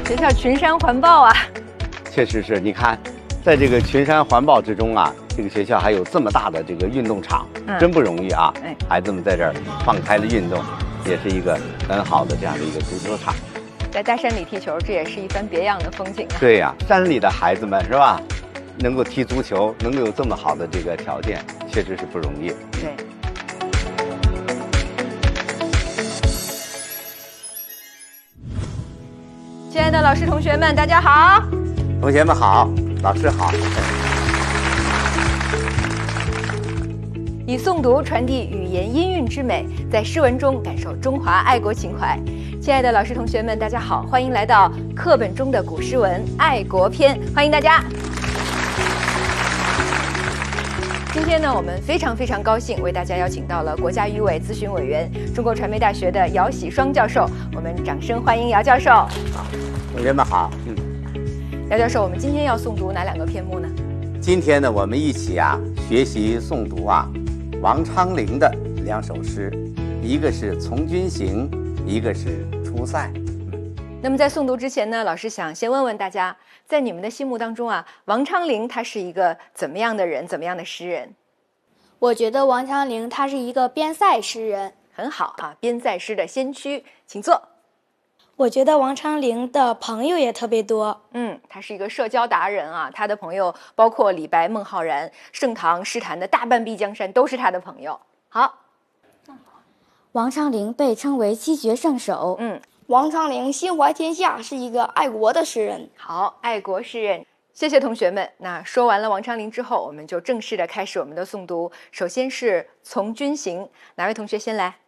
学校群山环抱啊！ 确实是，你看，在这个群山环抱之中啊，这个学校还有这么大的这个运动场，真不容易啊！孩子们在这儿放开了运动，也是一个很好的这样的一个足球场。 在大山里踢球，这也是一番别样的风景啊！ 对呀，山里的孩子们是吧？能够踢足球，能够有这么好的这个条件，确实是不容易。 对。亲爱的老师、同学们，大家好！ 同学们好，老师好。 以诵读传递语言音韵之美，在诗文中感受中华爱国情怀。亲爱的老师、同学们，大家好，欢迎来到课本中的古诗文爱国篇，欢迎大家。今天呢，我们非常高兴为大家邀请到了国家语委咨询委员、中国传媒大学的姚喜双教授，我们掌声欢迎姚教授。 好，同学们好。 姚教授，我们今天要诵读哪两个篇目呢？ 今天呢，我们一起学习诵读王昌龄的2首诗，一个是《从军行》，一个是《出塞》。 那么在诵读之前呢，老师想先问问大家，在你们的心目当中王昌龄他是一个怎么样的人，怎么样的诗人？ 我觉得王昌龄他是一个边塞诗人。 很好边塞诗的先驱，请坐。 我觉得王昌龄的朋友也特别多。 他是一个社交达人他的朋友包括李白、孟浩然，盛唐诗坛的大半壁江山都是他的朋友。好， 王昌龄被称为七绝圣手。 王昌龄心怀天下，是一个爱国的诗人。 好，爱国诗人，谢谢同学们。那说完了王昌龄之后，我们就正式的开始我们的诵读。首先是《从军行》，哪位同学先来？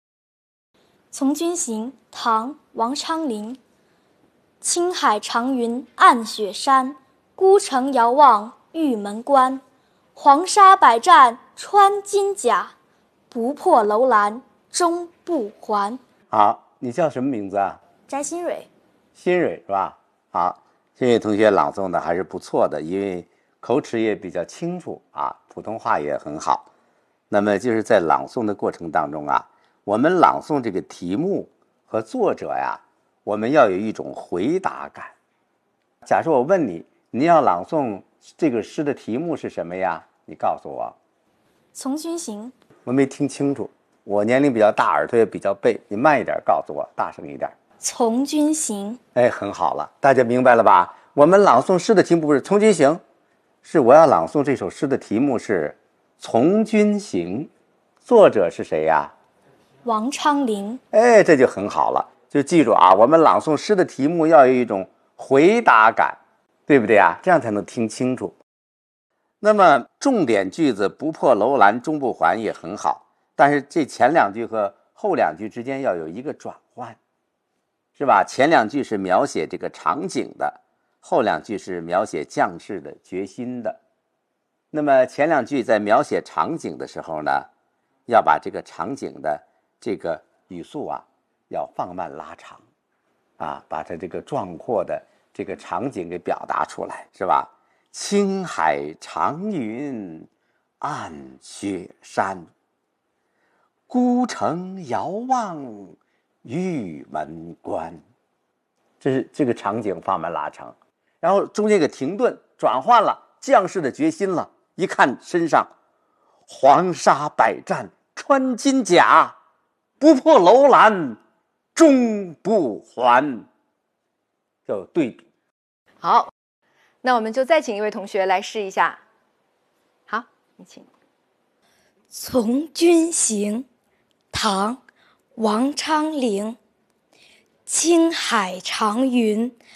《从军行》唐·王昌龄。青海长云暗雪山，孤城遥望玉门关。黄沙百战穿金甲，不破楼兰终不还。 好，你叫什么名字啊？ 翟新蕊。 新蕊是吧？好，这位同学朗诵的还是不错的，因为口齿也比较清楚普通话也很好。那么就是在朗诵的过程当中我们朗诵这个题目和作者我们要有一种回答感。假设我问你，你要朗诵这个诗的题目是什么呀？你告诉我。 从军行。 我没听清楚，我年龄比较大，耳朵也比较背，你慢一点告诉我，大声一点。 从军行。 很好了，大家明白了吧？我们朗诵诗的题目不是从军行，是我要朗诵这首诗的题目是从军行，作者是谁呀？ 王昌龄。 这就很好了，就记住我们朗诵诗的题目要有一种回答感，对不对这样才能听清楚。那么重点句子不破楼兰终不还也很好，但是这前2句和后2句之间要有一个转换，是吧？前2句是描写这个场景的，后2句是描写将士的决心的。那么前2句在描写场景的时候呢，要把这个场景的这个语速要放慢拉长把它这个壮阔的这个场景给表达出来，是吧？青海长云暗雪山，孤城遥望玉门关。这是这个场景放慢拉长，然后中间一个停顿，转换了将士的决心了。一看身上黄沙百战穿金甲，不破楼兰终不还，要有对比。 好，那我们就再请一位同学来试一下。好，你请。 从军行，唐·王昌龄。青海长云